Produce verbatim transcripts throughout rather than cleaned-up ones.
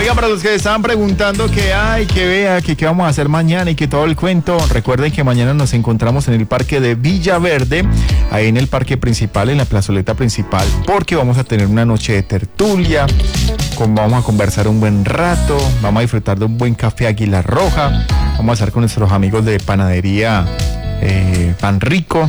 Oigan, para los que estaban preguntando que hay, que vea, que qué vamos a hacer mañana y que todo el cuento, recuerden que mañana nos encontramos en el parque de Villaverde, ahí en el parque principal, en la plazoleta principal, porque vamos a tener una noche de tertulia, con, vamos a conversar un buen rato, vamos a disfrutar de un buen café Águila Roja, vamos a estar con nuestros amigos de panadería eh, Pan Rico,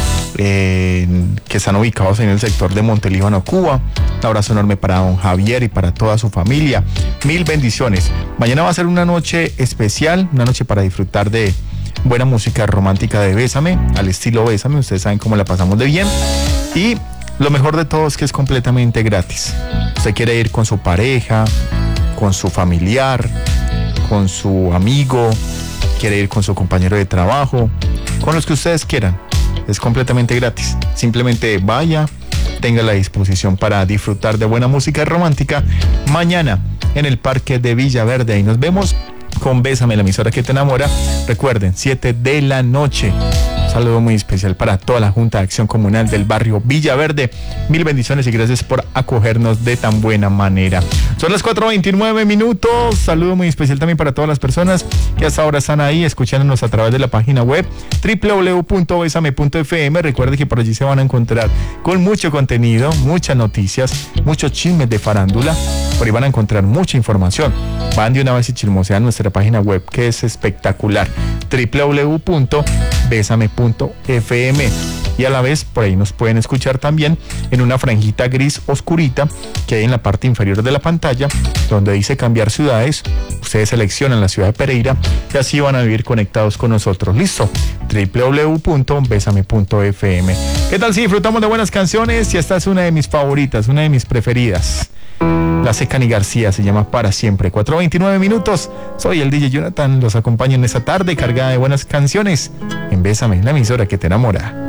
Eh, que están ubicados en el sector de Montelíbano, Cuba. Un abrazo enorme para don Javier y para toda su familia. Mil bendiciones. Mañana va a ser una noche especial, una noche para disfrutar de buena música romántica de Bésame, al estilo Bésame. Ustedes saben cómo la pasamos de bien. Y lo mejor de todo es que es completamente gratis. Usted quiere ir con su pareja, con su familiar, con su amigo, quiere ir con su compañero de trabajo, con los que ustedes quieran. Es completamente gratis. Simplemente vaya, tenga la disposición para disfrutar de buena música romántica mañana en el parque de Villaverde. Ahí nos vemos con Bésame, la emisora que te enamora. Recuerden, siete de la noche. Un saludo muy especial para toda la Junta de Acción Comunal del barrio Villaverde. Mil bendiciones y gracias por acogernos de tan buena manera. Son las cuatro veintinueve minutos. Saludo muy especial también para todas las personas que hasta ahora están ahí escuchándonos a través de la página web doble u doble u doble u punto besame punto efe eme. Recuerden que por allí se van a encontrar con mucho contenido, muchas noticias, muchos chismes de farándula. Por ahí van a encontrar mucha información. Van de una vez y chismosean nuestra página web, que es espectacular, doble u doble u doble u punto besame punto efe eme. Y a la vez por ahí nos pueden escuchar también en una franjita gris oscurita que hay en la parte inferior de la pantalla, donde dice cambiar ciudades. Ustedes seleccionan la ciudad de Pereira y así van a vivir conectados con nosotros. Listo, doble u doble u doble u punto besame punto efe eme. ¿Qué tal si disfrutamos de buenas canciones? Y esta es una de mis favoritas, una de mis preferidas. La hace Cani García, se llama Para Siempre. Cuatro veintinueve minutos. Soy el D J Jonathan, los acompaño en esta tarde cargada de buenas canciones en Bésame, la emisora que te enamora.